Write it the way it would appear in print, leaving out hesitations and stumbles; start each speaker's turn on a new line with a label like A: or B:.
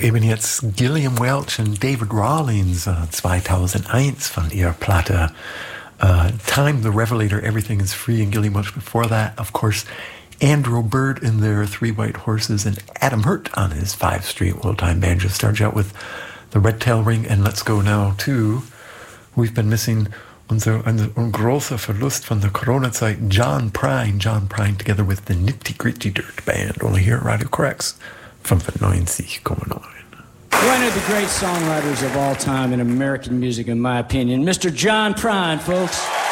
A: eben jetzt Gillian Welch und David Rawlings 2001 von ihrer Platte Time, The Revelator, Everything is Free, and Gillian Welch before that, of course, Andrew Bird and their Three White Horses, and Adam Hurt on his 5 Street Old-Time Banjo. Starts out with The Red Tail Ring, and let's go now to, we've been missing ein großer Verlust von der Corona-Zeit, John Prine together with the Nitty Gritty Dirt Band, only here at Radio Correx, 95,9.
B: One of the great songwriters of all time in American music, in my opinion, Mr. John Prine, folks.